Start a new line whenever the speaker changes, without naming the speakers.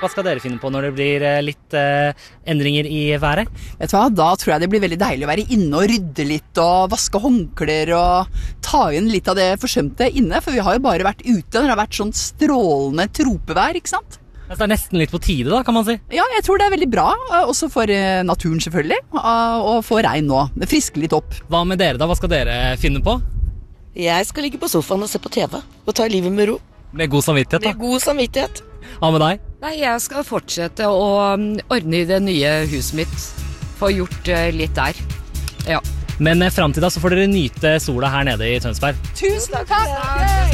Hva skal dere finne på når det blir litt endringer i været?
Vet du hva, da tror jeg det blir veldig deilig å være inne og rydde litt og vaske håndklær og ta inn litt av det forsømte inne, for vi har jo bare vært ute når det har vært sånn strålende tropevær, ikke sant?
Det er nesten litt på tide da, kan man si.
Ja, jeg tror det er veldig bra, også for naturen selvfølgelig, og få regn nå. Det frisker litt opp.
Hva med dere da? Hva skal dere finne på?
Jeg skal ligge på sofaen og se på TV, og ta livet med ro.
Med god samvittighet da?
Med god samvittighet.
Hva med deg?
Nei, jeg skal fortsette å ordne i det nye huset mitt. Få gjort litt der. Ja.
Men frem til da så får dere nyte sola her nede i Tønsberg.
Tusen takk!